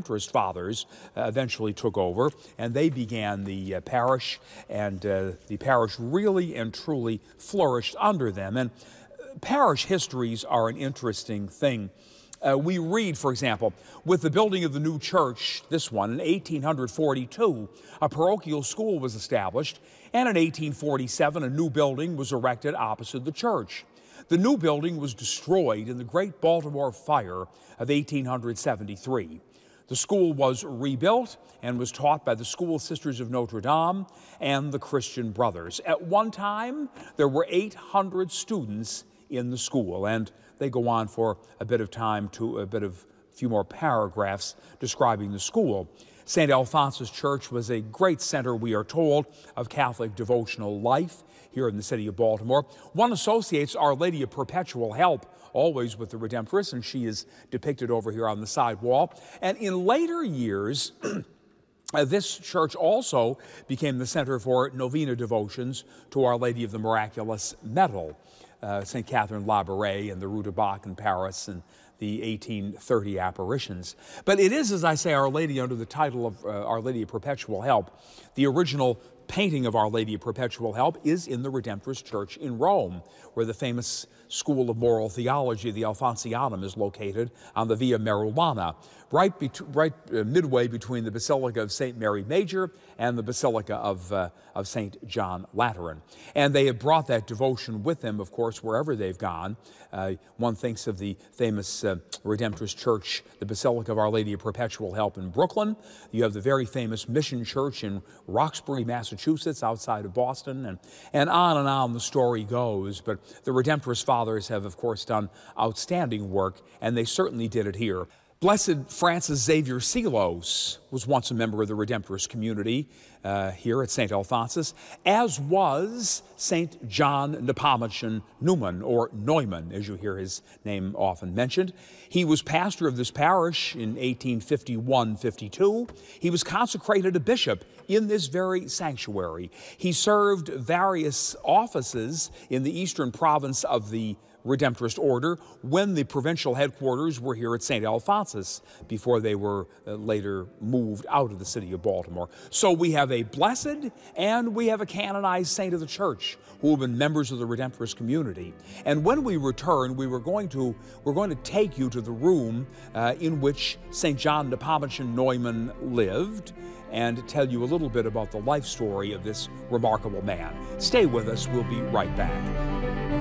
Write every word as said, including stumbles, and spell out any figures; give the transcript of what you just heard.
Redemptorist fathers uh, eventually took over, and they began the uh, parish, and uh, the parish really and truly flourished under them. And uh, parish histories are an interesting thing. Uh, we read, for example, with the building of the new church, this one, in eighteen forty-two, a parochial school was established, and in eighteen forty-seven, a new building was erected opposite the church. The new building was destroyed in the Great Baltimore Fire of eighteen seventy-three. The school was rebuilt and was taught by the School Sisters of Notre Dame and the Christian Brothers. At one time, there were eight hundred students in the school, and they go on for a bit of time to a bit of a few more paragraphs describing the school. Saint Alphonsus Church was a great center, we are told, of Catholic devotional life here in the city of Baltimore. One associates Our Lady of Perpetual Help always with the Redemptress, and she is depicted over here on the side wall. And in later years, Uh, this church also became the center for novena devotions to Our Lady of the Miraculous Medal, uh, Saint Catherine Labouré and the Rue du Bac in Paris, and the eighteen thirty apparitions. But it is, as I say, Our Lady under the title of uh, Our Lady of Perpetual Help. The original painting of Our Lady of Perpetual Help is in the Redemptorist Church in Rome, where the famous School of Moral Theology, the Alfonsianum, is located on the Via Merulana, right, be right uh, midway between the Basilica of Saint Mary Major and the Basilica of, uh, of Saint John Lateran. And they have brought that devotion with them, of course, wherever they've gone. Uh, one thinks of the famous uh, Redemptorist Church, the Basilica of Our Lady of Perpetual Help in Brooklyn. You have the very famous Mission Church in Roxbury, Massachusetts, outside of Boston, and, and on and on the story goes. But the Redemptorist Fathers have, of course, done outstanding work, and they certainly did it here. Blessed Francis Xavier Seelos was once a member of the Redemptorist community uh, here at Saint Alphonsus, as was Saint John Nepomucen Neumann, or Neumann, as you hear his name often mentioned. He was pastor of this parish in eighteen fifty-one fifty-two. He was consecrated a bishop in this very sanctuary. He served various offices in the eastern province of the Redemptorist order when the provincial headquarters were here at Saint Alphonsus before they were uh, later moved out of the city of Baltimore. So we have a blessed and we have a canonized saint of the church who have been members of the Redemptorist community. And when we return, we were going to we're going to take you to the room uh, in which Saint John Nepomucen Neumann lived and tell you a little bit about the life story of this remarkable man. Stay with us. We'll be right back.